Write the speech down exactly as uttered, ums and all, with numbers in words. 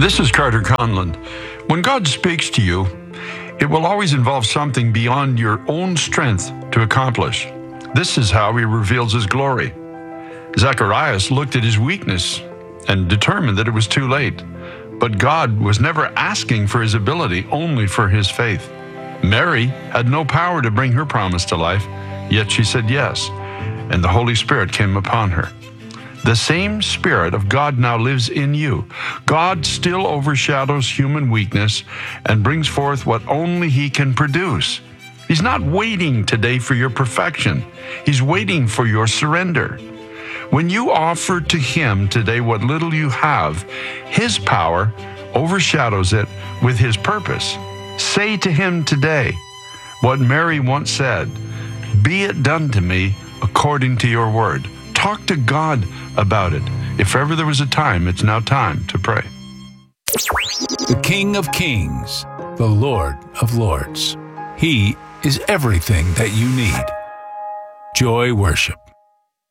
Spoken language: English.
This is Carter Conlon. When God speaks to you, it will always involve something beyond your own strength to accomplish. This is how he reveals his glory. Zacharias looked at his weakness and determined that it was too late. But God was never asking for his ability, only for his faith. Mary had no power to bring her promise to life, yet she said yes, and the Holy Spirit came upon her. The same Spirit of God now lives in you. God still overshadows human weakness and brings forth what only he can produce. He's not waiting today for your perfection. He's waiting for your surrender. When you offer to him today what little you have, his power overshadows it with his purpose. Say to him today what Mary once said, "Be it done to me according to your word." Talk to God about it. If ever there was a time, it's now time to pray. The King of Kings, the Lord of Lords. He is everything that you need. Joy Worship.